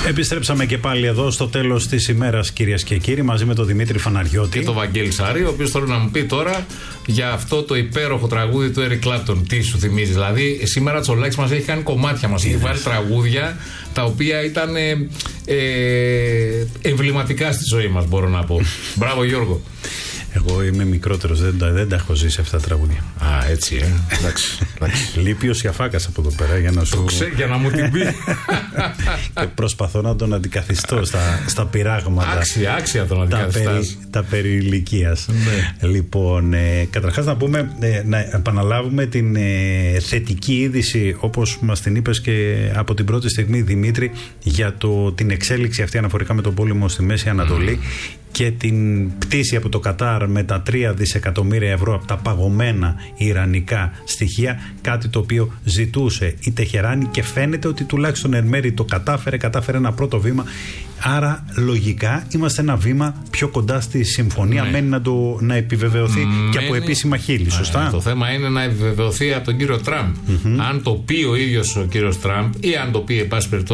Επιστρέψαμε και πάλι εδώ στο τέλος της ημέρας, κυρίες και κύριοι, μαζί με τον Δημήτρη Φαναριώτη και τον Βαγγέλη Σαρή, ο οποίος θέλω να μου πει τώρα για αυτό το υπέροχο τραγούδι του Eric Clapton. Τι σου θυμίζει? Δηλαδή, σήμερα Τσολάκης μας έχει κάνει κομμάτια, μας έχει βάλει τραγούδια τα οποία ήταν εμβληματικά στη ζωή μας, μπορώ να πω. Μπράβο, Γιώργο. Εγώ είμαι μικρότερος, δεν τα έχω ζήσει αυτά τα τραγούδια. Α, έτσι, εντάξει. Λείπει ο Σιαφάκας από εδώ πέρα για να σου... για να μου την πει. Και προσπαθώ να τον αντικαθιστώ στα πειράγματα. Άξια τον αντικαθιστάς. Τα περί ηλικίας. Ναι. Λοιπόν, καταρχάς να επαναλάβουμε την θετική είδηση, όπως μας την είπες και από την πρώτη στιγμή, Δημήτρη, για την εξέλιξη αυτή αναφορικά με τον πόλεμο στη Μέση Ανατολή και την πτήση από το Κατάρ με τα 3 δισεκατομμύρια ευρώ από τα παγωμένα ιρανικά στοιχεία, κάτι το οποίο ζητούσε η Τεχεράνη και φαίνεται ότι τουλάχιστον εν μέρει το κατάφερε ένα πρώτο βήμα. Άρα λογικά είμαστε ένα βήμα πιο κοντά στη συμφωνία, μένει να επιβεβαιωθεί και από επίσημα χείλη, σωστά. Το θέμα είναι να επιβεβαιωθεί από τον κύριο Τραμπ. Αν το πει ο ίδιος ο κύριος Τραμπ ή αν το πει εν πάση περιπτώσει